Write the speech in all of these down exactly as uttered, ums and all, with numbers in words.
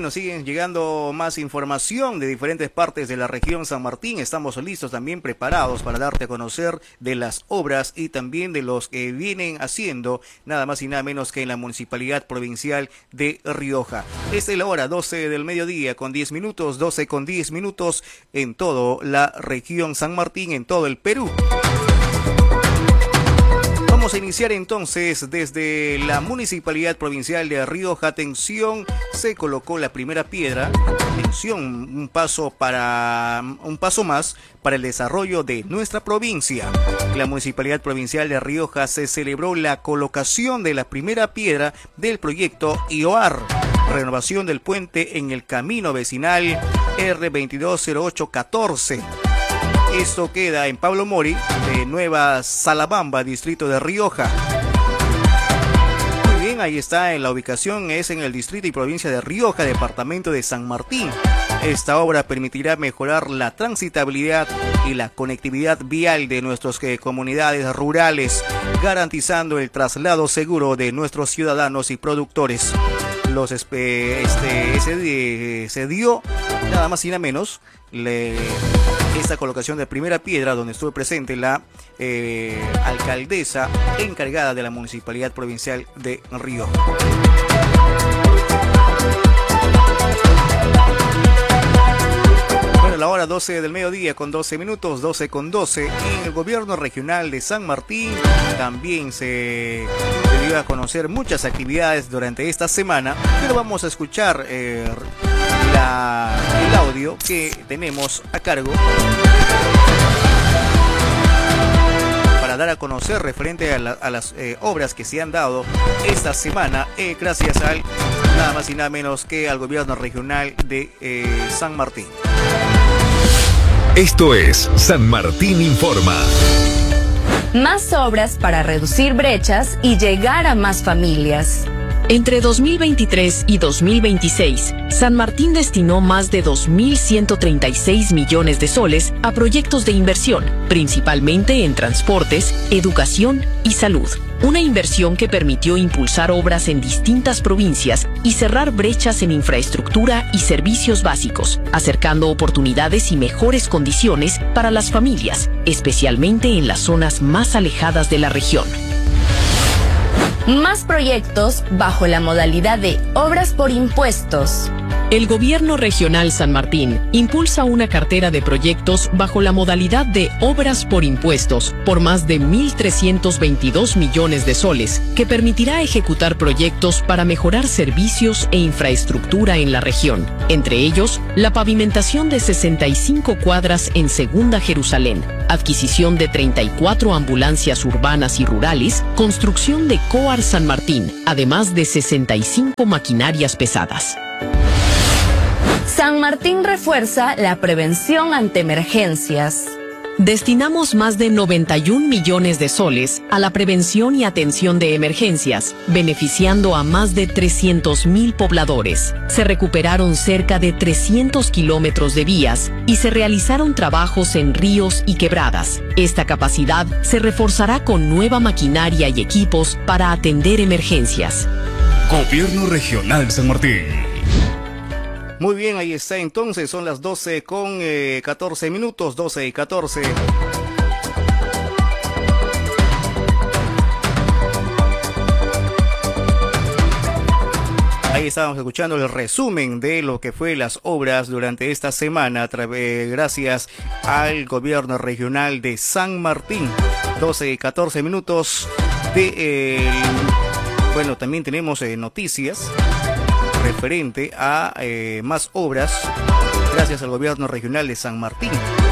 nos siguen llegando más información de diferentes partes de la región San Martín. Estamos listos, también preparados para darte a conocer de las obras y también de los que vienen haciendo, nada más y nada menos que en la Municipalidad Provincial de Rioja. Esta es la hora doce del mediodía con diez minutos, doce con diez minutos en toda la región San Martín, en todo el Perú. Vamos a iniciar entonces desde la Municipalidad Provincial de Rioja. Atención, se colocó la primera piedra. Atención, un paso para un paso más para el desarrollo de nuestra provincia. En la Municipalidad Provincial de Rioja se celebró la colocación de la primera piedra del proyecto I O A R, renovación del puente en el camino vecinal R veintidós cero ocho catorce. Esto queda en Pablo Mori, de Nueva Salabamba, distrito de Rioja. Muy bien, ahí está, en la ubicación es en el distrito y provincia de Rioja, departamento de San Martín. Esta obra permitirá mejorar la transitabilidad y la conectividad vial de nuestras eh, comunidades rurales, garantizando el traslado seguro de nuestros ciudadanos y productores. Los este, este, se dio nada más y nada menos le, esta colocación de primera piedra, donde estuvo presente la eh, alcaldesa encargada de la Municipalidad Provincial de Rioja. Bueno, la hora doce del mediodía con doce minutos, doce con doce, y en el gobierno regional de San Martín también se dio a conocer muchas actividades durante esta semana, pero vamos a escuchar eh, la, el audio que tenemos a cargo para dar a conocer referente a, la, a las eh, obras que se han dado esta semana, eh, gracias al nada más y nada menos que al gobierno regional de eh, San Martín. Esto es San Martín Informa. Más obras para reducir brechas y llegar a más familias. Entre dos mil veintitrés y dos mil veintiséis, San Martín destinó más de dos mil ciento treinta y seis millones de soles a proyectos de inversión, principalmente en transportes, educación y salud. Una inversión que permitió impulsar obras en distintas provincias y cerrar brechas en infraestructura y servicios básicos, acercando oportunidades y mejores condiciones para las familias, especialmente en las zonas más alejadas de la región. Más proyectos bajo la modalidad de obras por impuestos. El Gobierno Regional San Martín impulsa una cartera de proyectos bajo la modalidad de obras por impuestos por más de mil trescientos veintidós millones de soles, que permitirá ejecutar proyectos para mejorar servicios e infraestructura en la región. Entre ellos, la pavimentación de sesenta y cinco cuadras en Segunda Jerusalén, adquisición de treinta y cuatro ambulancias urbanas y rurales, construcción de COAR San Martín, además de sesenta y cinco maquinarias pesadas. San Martín refuerza la prevención ante emergencias. Destinamos más de noventa y un millones de soles a la prevención y atención de emergencias, beneficiando a más de trescientos mil pobladores. Se recuperaron cerca de trescientos kilómetros de vías y se realizaron trabajos en ríos y quebradas. Esta capacidad se reforzará con nueva maquinaria y equipos para atender emergencias. Gobierno Regional San Martín. Muy bien, ahí está entonces, son las doce con catorce minutos, doce y catorce. Ahí estábamos escuchando el resumen de lo que fue las obras durante esta semana, a través, gracias al gobierno regional de San Martín. doce y catorce minutos de... Eh, bueno, también tenemos eh, noticias referente a eh, más obras gracias al gobierno regional de San Martín.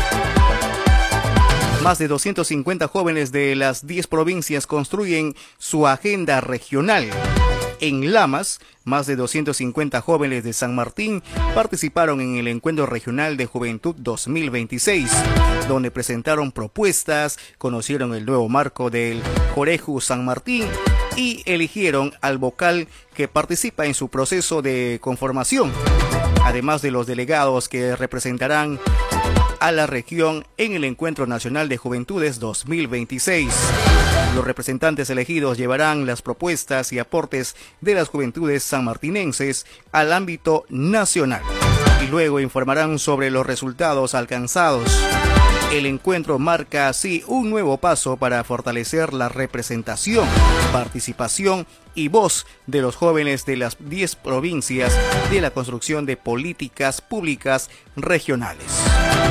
Más de doscientos cincuenta jóvenes de las diez provincias construyen su agenda regional. En Lamas, más de doscientos cincuenta jóvenes de San Martín participaron en el Encuentro Regional de Juventud dos mil veintiséis, donde presentaron propuestas, conocieron el nuevo marco del Coreju San Martín y eligieron al vocal que participa en su proceso de conformación, además de los delegados que representarán a la región en el Encuentro Nacional de Juventudes dos mil veintiséis. Los representantes elegidos llevarán las propuestas y aportes de las juventudes sanmartinenses al ámbito nacional y luego informarán sobre los resultados alcanzados. El encuentro marca así un nuevo paso para fortalecer la representación, participación y voz de los jóvenes de las diez provincias de la construcción de políticas públicas regionales.